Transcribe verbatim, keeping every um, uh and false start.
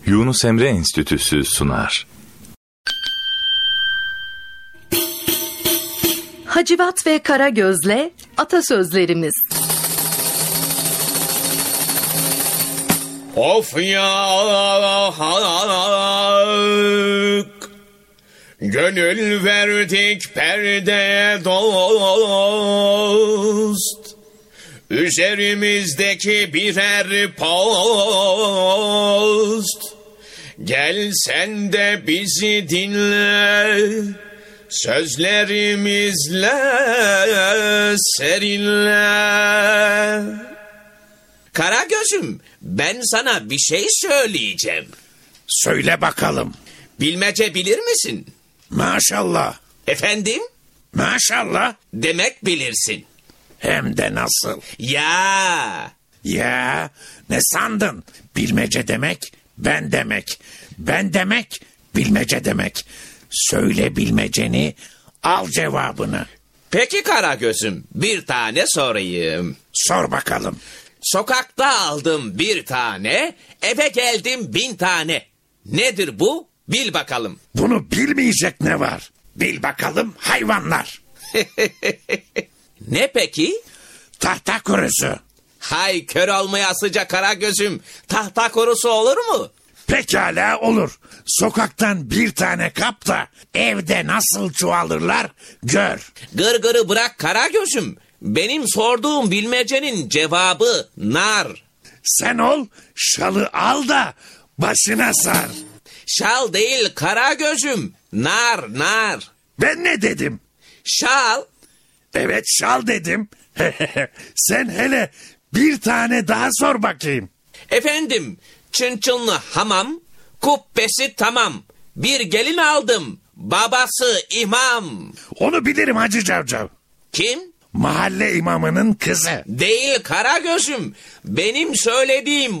Yunus Emre Enstitüsü sunar. Hacivat ve Karagöz'le atasözlerimiz. Of ya gönül verdik perdeye dost, üzerimizdeki birer post. Gel sen de bizi dinle, sözlerimizle serinle. Karagöz'üm, ben sana bir şey söyleyeceğim. Söyle bakalım. Bilmece bilir misin? Maşallah. Efendim? Maşallah. Demek bilirsin. Hem de nasıl? Ya. Ya ne sandın? Bilmece demek ben demek. Ben demek bilmece demek. Söyle bilmeceni, al cevabını. Peki Karagöz'üm, bir tane sorayım. Sor bakalım. Sokakta aldım bir tane, eve geldim bin tane. Nedir bu? Bil bakalım. Bunu bilmeyecek ne var? Bil bakalım hayvanlar. Ne peki? Tahta kurusu. Hay kör olmaya sıcak Karagöz'üm. Tahta kurusu olur mu? Pekala olur. Sokaktan bir tane kap da evde nasıl çoğalırlar gör. Gırgırı bırak Karagöz'üm. Benim sorduğum bilmecenin cevabı nar. Sen ol, şalı al da başına sar. Şal değil Karagöz'üm. Nar, nar. Ben ne dedim? Şal. Evet şal dedim. Sen hele bir tane daha sor bakayım. Efendim, çınçınlı hamam, kubbesi tamam. Bir gelin aldım, babası imam. Onu bilirim Hacı Cavcav. Kim? Mahalle imamının kızı. Değil Karagöz'üm. Benim söylediğim